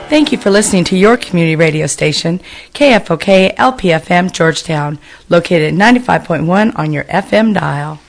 Thank you for listening to your community radio station, KFOK LPFM Georgetown, located at 95.1 on your FM dial.